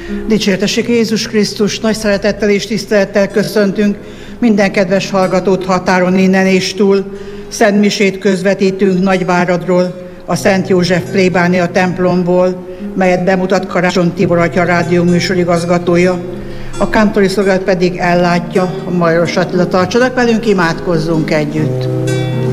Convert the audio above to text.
Dicsértessék Jézus Krisztus, nagy szeretettel és tisztelettel köszöntünk minden kedves hallgatót határon innen és túl. Szent misét közvetítünk Nagyváradról, a Szent József plébánia templomból, melyet bemutat Karácsony Tibor atya rádió műsorigazgatója. A kántori szolgálat pedig ellátja a Majoros Attila. Tartsanak velünk, imádkozzunk együtt!